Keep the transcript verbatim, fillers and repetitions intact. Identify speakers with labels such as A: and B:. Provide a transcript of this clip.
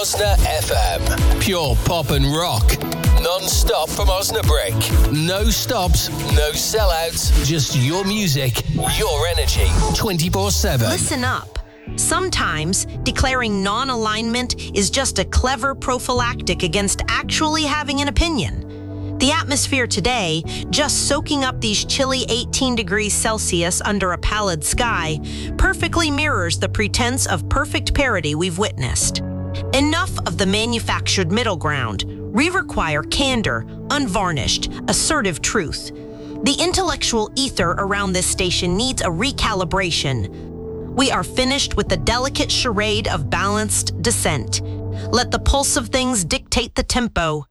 A: Osna F M. Pure pop and rock. Non-stop from Osnabrück. No stops, no sellouts. Just your music, your energy. twenty-four seven.
B: Listen up. Sometimes declaring non-alignment is just a clever prophylactic against actually having an opinion. The atmosphere today, just soaking up these chilly eighteen degrees Celsius under a pallid sky, perfectly mirrors the pretense of perfect parity we've witnessed. Enough of the manufactured middle ground. We require candor, unvarnished, assertive truth. The intellectual ether around this station needs a recalibration. We are finished with the delicate charade of balanced dissent. Let the pulse of things dictate the tempo.